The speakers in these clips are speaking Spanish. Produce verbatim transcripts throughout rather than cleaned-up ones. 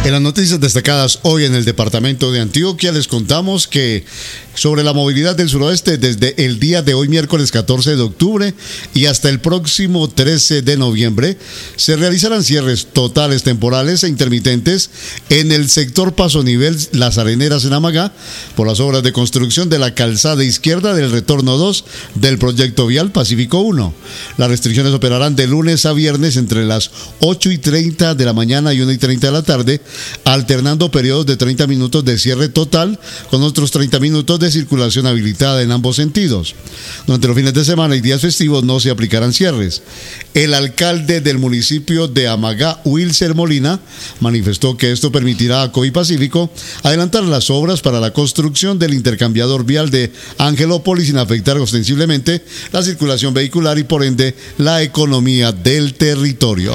En las noticias destacadas hoy en el departamento de Antioquia les contamos que sobre la movilidad del suroeste desde el día de hoy, miércoles catorce de octubre, y hasta el próximo trece de noviembre, se realizarán cierres totales, temporales e intermitentes en el sector Paso Nivel Las Areneras en Amagá por las obras de construcción de la calzada izquierda del retorno dos del proyecto vial Pacífico uno. Las restricciones operarán de lunes a viernes entre las ocho y treinta de la mañana y una y treinta de la tarde, alternando periodos de treinta minutos de cierre total con otros treinta minutos de circulación habilitada en ambos sentidos. Durante los fines de semana y días festivos no se aplicarán cierres. El alcalde del municipio de Amagá, Wilser Molina, manifestó que esto permitirá a Covipacífico adelantar las obras para la construcción del intercambiador vial de Angelópolis sin afectar ostensiblemente la circulación vehicular y por ende la economía del territorio.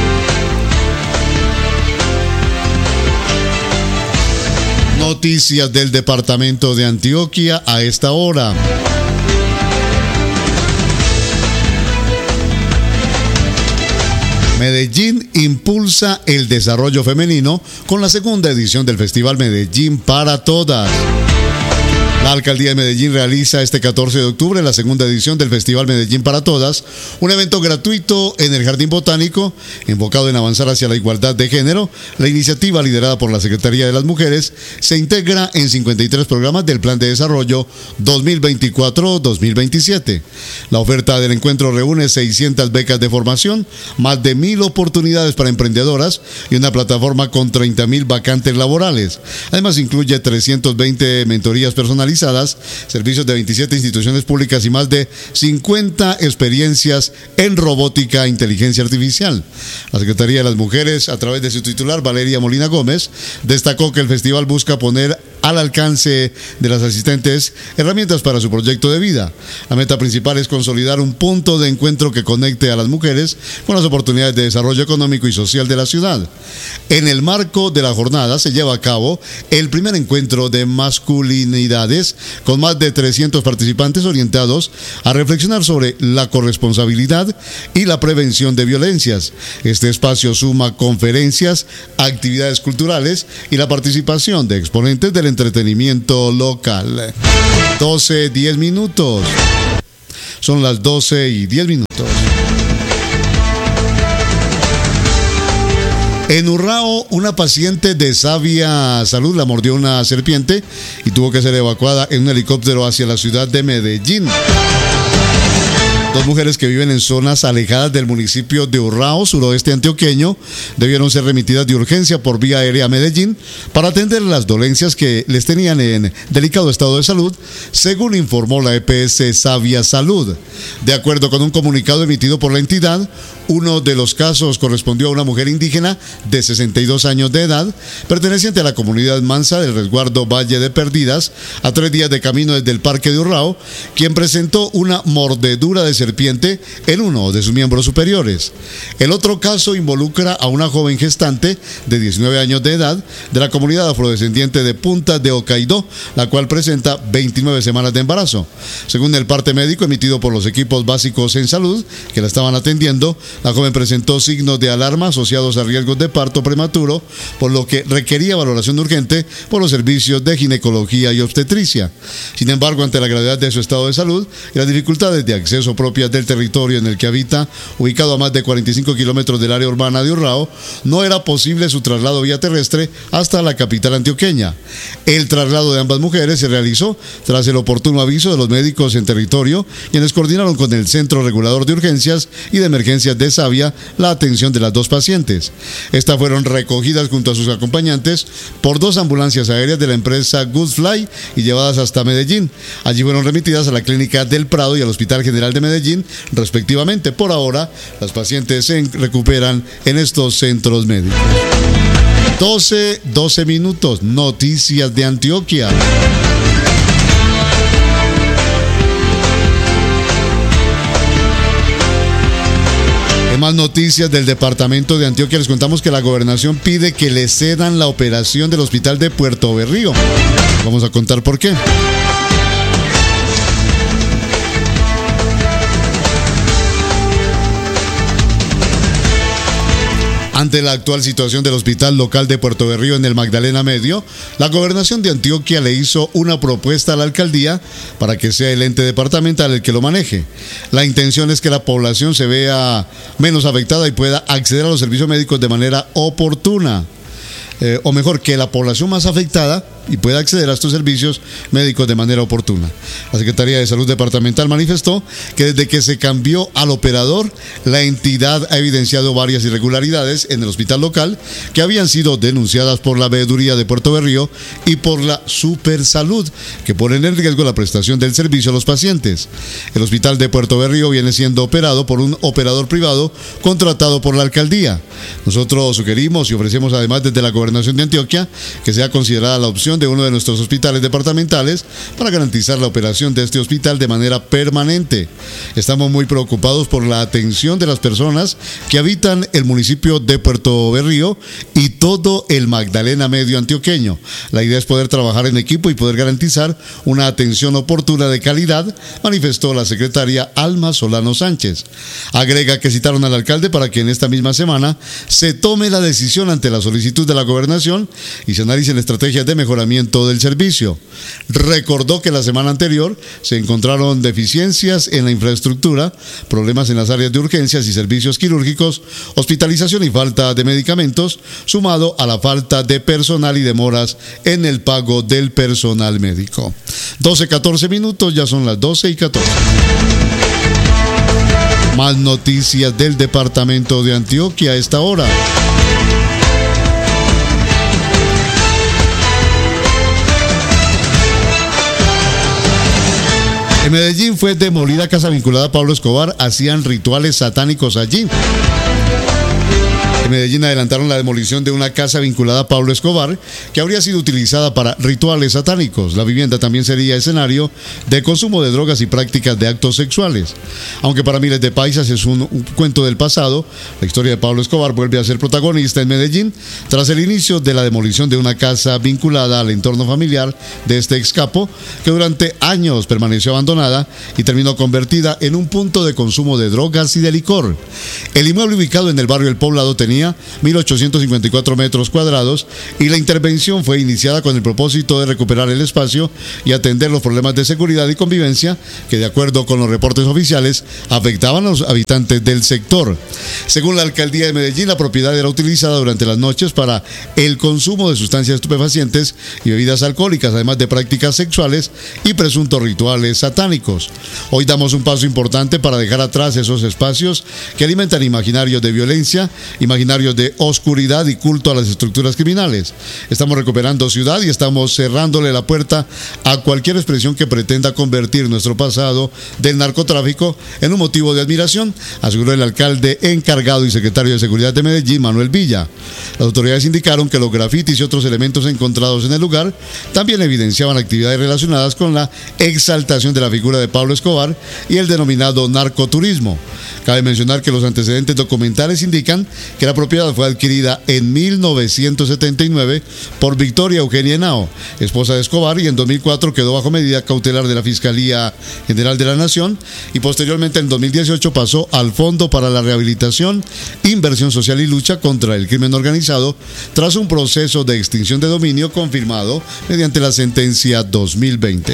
Noticias del departamento de Antioquia a esta hora. Medellín impulsa el desarrollo femenino con la segunda edición del Festival Medellín para Todas. La Alcaldía de Medellín realiza este catorce de octubre la segunda edición del Festival Medellín para Todas, un evento gratuito en el Jardín Botánico, enfocado en avanzar hacia la igualdad de género. La iniciativa, liderada por la Secretaría de las Mujeres, se integra en cincuenta y tres programas del Plan de Desarrollo dos mil veinticuatro a dos mil veintisiete. La oferta del encuentro reúne seiscientas becas de formación, más de mil oportunidades para emprendedoras y una plataforma con treinta mil vacantes laborales. Además, incluye trescientas veinte mentorías personalizadas, servicios de veintisiete instituciones públicas y más de cincuenta experiencias en robótica e inteligencia artificial. La Secretaría de las Mujeres, a través de su titular, Valeria Molina Gómez, destacó que el festival busca poner al alcance de las asistentes herramientas para su proyecto de vida. La meta principal es consolidar un punto de encuentro que conecte a las mujeres con las oportunidades de desarrollo económico y social de la ciudad. En el marco de la jornada se lleva a cabo el primer encuentro de masculinidades con más de trescientos participantes orientados a reflexionar sobre la corresponsabilidad y la prevención de violencias. Este espacio suma conferencias, actividades culturales y la participación de exponentes del entretenimiento local. doce, diez minutos. Son las doce y diez minutos. En Urrao, una paciente de Savia Salud la mordió una serpiente y tuvo que ser evacuada en un helicóptero hacia la ciudad de Medellín. Dos mujeres que viven en zonas alejadas del municipio de Urrao, suroeste antioqueño, debieron ser remitidas de urgencia por vía aérea a Medellín para atender las dolencias que les tenían en delicado estado de salud, según informó la E P S Savia Salud. De acuerdo con un comunicado emitido por la entidad, uno de los casos correspondió a una mujer indígena de sesenta y dos años de edad, perteneciente a la comunidad mansa del resguardo Valle de Perdidas, a tres días de camino desde el parque de Urrao, quien presentó una mordedura de serpiente en uno de sus miembros superiores. El otro caso involucra a una joven gestante de diecinueve años de edad de la comunidad afrodescendiente de Punta de Hokkaido, la cual presenta veintinueve semanas de embarazo. Según el parte médico emitido por los equipos básicos en salud que la estaban atendiendo, la joven presentó signos de alarma asociados a riesgos de parto prematuro, por lo que requería valoración urgente por los servicios de ginecología y obstetricia. Sin embargo, ante la gravedad de su estado de salud y las dificultades de acceso propias del territorio en el que habita, ubicado a más de cuarenta y cinco kilómetros del área urbana de Urrao, no era posible su traslado vía terrestre hasta la capital antioqueña. El traslado de ambas mujeres se realizó tras el oportuno aviso de los médicos en territorio, quienes coordinaron con el Centro Regulador de Urgencias y de Emergencias de Savia la atención de las dos pacientes. Estas fueron recogidas junto a sus acompañantes por dos ambulancias aéreas de la empresa Goodfly y llevadas hasta Medellín. Allí fueron remitidas a la Clínica del Prado y al Hospital General de Medellín, respectivamente. Por ahora, las pacientes se recuperan en estos centros médicos. doce, doce minutos. Noticias de Antioquia. En más noticias del departamento de Antioquia les contamos que la gobernación pide que le cedan la operación del hospital de Puerto Berrío. Vamos a contar por qué. Ante la actual situación del hospital local de Puerto Berrío en el Magdalena Medio, la gobernación de Antioquia le hizo una propuesta a la alcaldía para que sea el ente departamental el que lo maneje. La intención es que la población se vea menos afectada y pueda acceder a los servicios médicos de manera oportuna. Eh, o mejor, que la población más afectada y pueda acceder a estos servicios médicos de manera oportuna. La Secretaría de Salud Departamental manifestó que desde que se cambió al operador, la entidad ha evidenciado varias irregularidades en el hospital local que habían sido denunciadas por la Veeduría de Puerto Berrío y por la Supersalud, que ponen en riesgo la prestación del servicio a los pacientes. El hospital de Puerto Berrío viene siendo operado por un operador privado contratado por la alcaldía. Nosotros sugerimos y ofrecemos además desde la Gobernación de Antioquia que sea considerada la opción de uno de nuestros hospitales departamentales para garantizar la operación de este hospital de manera permanente. Estamos muy preocupados por la atención de las personas que habitan el municipio de Puerto Berrío y todo el Magdalena Medio antioqueño. La idea es poder trabajar en equipo y poder garantizar una atención oportuna de calidad, manifestó la secretaria Alma Solano Sánchez. Agrega que citaron al alcalde para que en esta misma semana se tome la decisión ante la solicitud de la gobernación y se analicen estrategias de mejoramiento del servicio. Recordó que la semana anterior se encontraron deficiencias en la infraestructura, problemas en las áreas de urgencias y servicios quirúrgicos, hospitalización y falta de medicamentos, sumado a la falta de personal y demoras en el pago del personal médico. doce, catorce minutos, ya son las doce y catorce. Más noticias del departamento de Antioquia a esta hora. En Medellín fue demolida casa vinculada a Pablo Escobar, hacían rituales satánicos allí. En Medellín adelantaron la demolición de una casa vinculada a Pablo Escobar que habría sido utilizada para rituales satánicos. La vivienda también sería escenario de consumo de drogas y prácticas de actos sexuales. Aunque para miles de paisas es un, un cuento del pasado, la historia de Pablo Escobar vuelve a ser protagonista en Medellín tras el inicio de la demolición de una casa vinculada al entorno familiar de este ex capo que durante años permaneció abandonada y terminó convertida en un punto de consumo de drogas y de licor. El inmueble ubicado en el barrio El Poblado tenía mil ochocientos cincuenta y cuatro metros cuadrados y la intervención fue iniciada con el propósito de recuperar el espacio y atender los problemas de seguridad y convivencia que, de acuerdo con los reportes oficiales, afectaban a los habitantes del sector. Según la alcaldía de Medellín, la propiedad era utilizada durante las noches para el consumo de sustancias estupefacientes y bebidas alcohólicas, además de prácticas sexuales y presuntos rituales satánicos. Hoy damos un paso importante para dejar atrás esos espacios que alimentan imaginarios de violencia, imaginarios de oscuridad y culto a las estructuras criminales. Estamos recuperando ciudad y estamos cerrándole la puerta a cualquier expresión que pretenda convertir nuestro pasado del narcotráfico en un motivo de admiración, aseguró el alcalde encargado y secretario de Seguridad de Medellín, Manuel Villa. Las autoridades indicaron que los grafitis y otros elementos encontrados en el lugar también evidenciaban actividades relacionadas con la exaltación de la figura de Pablo Escobar y el denominado narcoturismo. Cabe mencionar que los antecedentes documentales indican que la propiedad fue adquirida en mil novecientos setenta y nueve por Victoria Eugenia Henao, esposa de Escobar, y en dos mil cuatro quedó bajo medida cautelar de la Fiscalía General de la Nación y posteriormente en dos mil dieciocho pasó al Fondo para la Rehabilitación, Inversión Social y Lucha contra el Crimen Organizado tras un proceso de extinción de dominio confirmado mediante la sentencia dos mil veinte.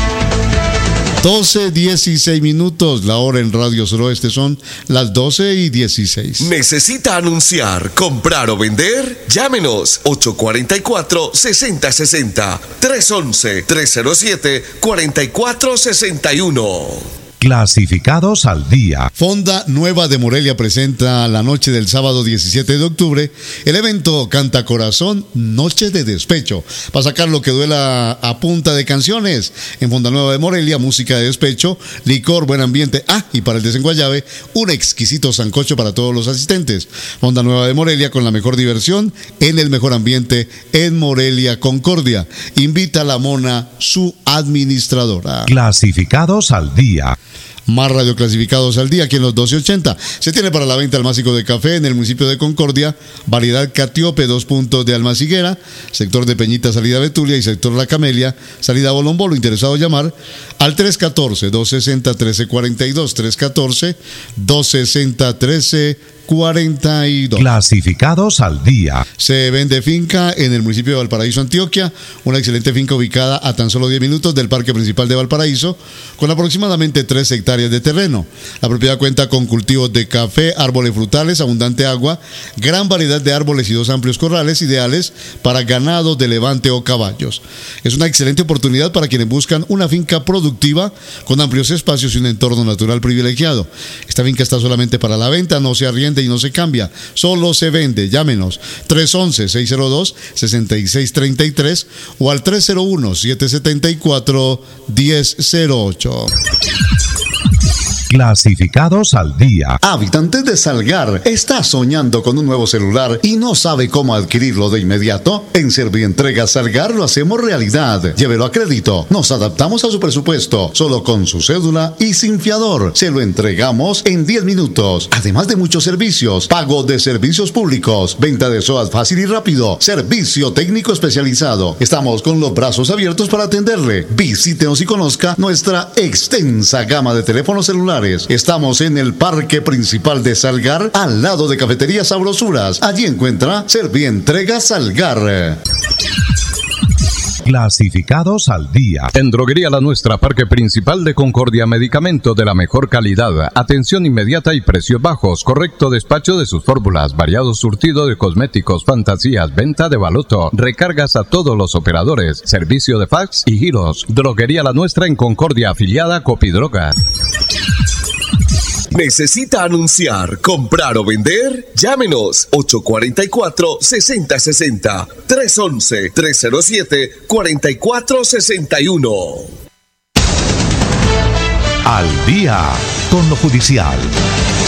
doce, dieciséis minutos, la hora en Radio Suroeste son las doce y dieciséis. ¿Necesita anunciar, comprar o vender? Llámenos ocho cuatro cuatro, seis cero seis cero, tres once, tres cero siete, cuatro cuatro seis uno. Clasificados al día. Fonda Nueva de Morelia presenta la noche del sábado diecisiete de octubre el evento Canta Corazón, Noche de Despecho, para sacar lo que duela a punta de canciones. En Fonda Nueva de Morelia, música de despecho, licor, buen ambiente, ah, y para el desenguayabe, un exquisito sancocho para todos los asistentes. Fonda Nueva de Morelia con la mejor diversión en el mejor ambiente en Morelia, Concordia. Invita a la Mona, su administradora. Clasificados al día. Más radioclasificados al día aquí en los doce ochenta. Se tiene para la venta Almácigo de Café en el municipio de Concordia, variedad Catiope, dos puntos de Almaciguera, sector de Peñita, salida Betulia, y sector La Camelia, salida Bolombolo. Interesado llamar al tres uno cuatro, dos seis cero, uno tres cuatro dos, tres uno cuatro, dos seis cero, uno tres cuarenta y dos. Clasificados al día. Se vende finca en el municipio de Valparaíso, Antioquia, una excelente finca ubicada a tan solo diez minutos del parque principal de Valparaíso, con aproximadamente tres hectáreas de terreno. La propiedad cuenta con cultivos de café, árboles frutales, abundante agua, gran variedad de árboles y dos amplios corrales ideales para ganado de levante o caballos. Es una excelente oportunidad para quienes buscan una finca productiva con amplios espacios y un entorno natural privilegiado. Esta finca está solamente para la venta, no se arrienda y no se cambia, solo se vende. Llámenos tres once, seis cero dos, seis seis tres tres o al tres cero uno, siete siete cuatro, uno cero cero ocho. Clasificados al día. Habitante de Salgar, ¿está soñando con un nuevo celular y no sabe cómo adquirirlo de inmediato? En Servientrega Salgar lo hacemos realidad. Llévelo a crédito. Nos adaptamos a su presupuesto, solo con su cédula y sin fiador. Se lo entregamos en diez minutos. Además de muchos servicios, pago de servicios públicos, venta de SOAT fácil y rápido, servicio técnico especializado. Estamos con los brazos abiertos para atenderle. Visítenos y conozca nuestra extensa gama de teléfonos celulares. Estamos en el parque principal de Salgar, al lado de Cafetería Sabrosuras. Allí encuentra Servientrega Salgar. Clasificados al día. En Droguería La Nuestra, Parque Principal de Concordia, medicamento de la mejor calidad, atención inmediata y precios bajos, correcto despacho de sus fórmulas, variado surtido de cosméticos, fantasías, venta de baloto, recargas a todos los operadores, servicio de fax y giros. Droguería La Nuestra en Concordia, afiliada a Copidroga. ¿Necesita anunciar, comprar o vender? Llámenos ocho cuatro cuatro, seis cero seis cero, tres once, tres cero siete, cuatro cuatro seis uno. Al día con lo judicial.